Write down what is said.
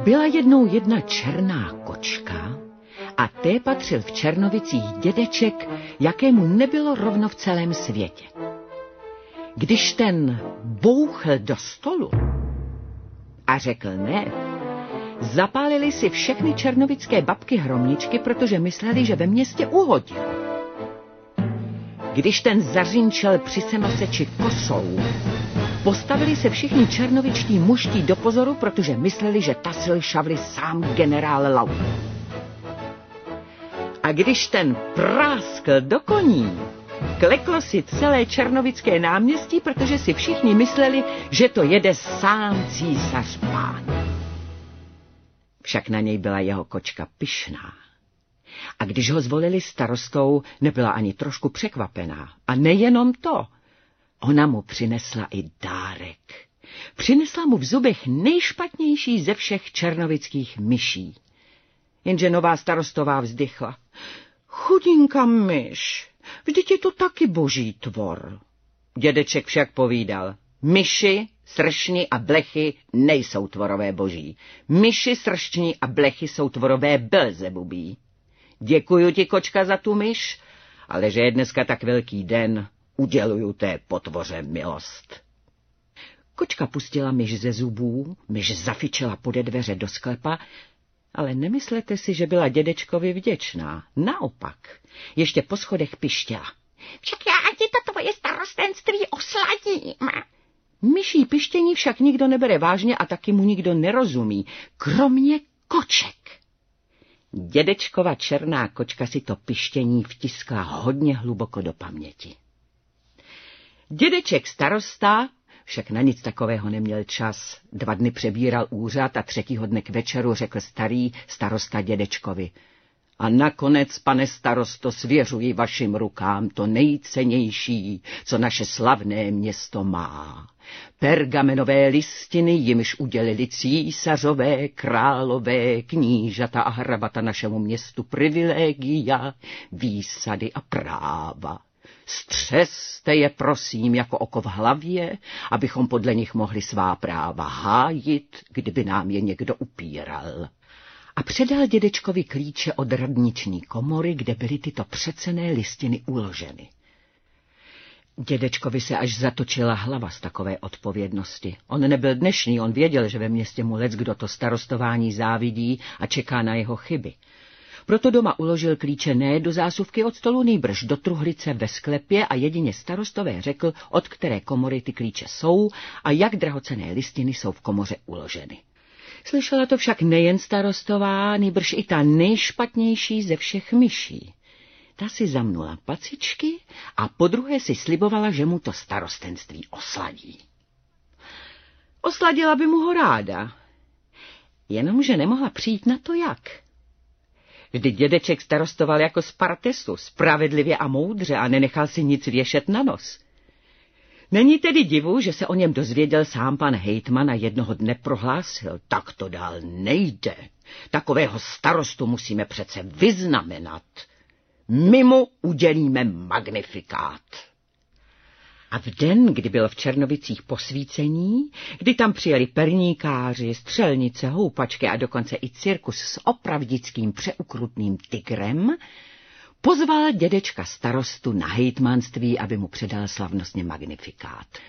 Byla jednou jedna černá kočka a té patřil v Černovicích dědeček, jakému nebylo rovno v celém světě. Když ten bouchl do stolu a řekl ne, zapálili si všechny černovické babky hromničky, protože mysleli, že ve městě uhodil. Když ten zařinčel při senoseči kosou, postavili se všichni černovičtí mužtí do pozoru, protože mysleli, že tasil šavli sám generál Lauf. A když ten práskl do koní, kleklo si celé černovické náměstí, protože si všichni mysleli, že to jede sám císař pán. Však na něj byla jeho kočka pyšná. A když ho zvolili starostou, nebyla ani trošku překvapená. A nejenom to, ona mu přinesla i dárek. Přinesla mu v zubech nejšpatnější ze všech černovických myší. Jenže nová starostová vzdychla. Chudinka myš, vždyť je to taky boží tvor. Dědeček však povídal. Myši, sršni a blechy nejsou tvorové boží. Myši, sršni a blechy jsou tvorové Belzebubí. Děkuju ti, kočka, za tu myš, ale že je dneska tak velký den, uděluju té potvoře milost. Kočka pustila myš ze zubů, myš zafičela pode dveře do sklepa, ale nemyslete si, že byla dědečkovi vděčná. Naopak, ještě po schodech pištěla. Však já ti to tvoje starostenství osladím. Myší pištění však nikdo nebere vážně a taky mu nikdo nerozumí, kromě koček. Dědečkova černá kočka si to pištění vtiskla hodně hluboko do paměti. Dědeček starosta však na nic takového neměl čas. 2 dny přebíral úřad a 3. dne k večeru řekl starý starosta dědečkovi. A nakonec, pane starosto, svěřuji vašim rukám to nejcennější, co naše slavné město má. Pergamenové listiny, jimž udělili císařové, králové, knížata a hrabata našemu městu privilegia, výsady a práva. Střeste je, prosím, jako oko v hlavě, abychom podle nich mohli svá práva hájit, kdyby nám je někdo upíral. A předal dědečkovi klíče od radniční komory, kde byly tyto přecenné listiny uloženy. Dědečkovi se až zatočila hlava z takové odpovědnosti. On nebyl dnešní, on věděl, že ve městě mu leckdo to starostování závidí a čeká na jeho chyby. Proto doma uložil klíče ne do zásuvky od stolu, nýbrž do truhlice ve sklepě a jedině starostové řekl, od které komory ty klíče jsou a jak drahocenné listiny jsou v komoře uloženy. Slyšela to však nejen starostová, nýbrž i ta nejšpatnější ze všech myší. Ta si zamnula pacičky a podruhé si slibovala, že mu to starostenství osladí. Osladila by mu ho ráda, jenomže nemohla přijít na to jak. Vždyť dědeček starostoval jako z Partesu, spravedlivě a moudře a nenechal si nic věšet na nos. Není tedy divu, že se o něm dozvěděl sám pan hejtman a jednoho dne prohlásil, tak to dál nejde. Takového starostu musíme přece vyznamenat. My mu udělíme magnifikát. A v den, kdy byl v Černovicích posvícení, kdy tam přijeli perníkáři, střelnice, houpačky a dokonce i cirkus s opravdickým přeukrutným tigrem, pozval dědečka starostu na hejtmanství, aby mu předal slavnostně magnifikát.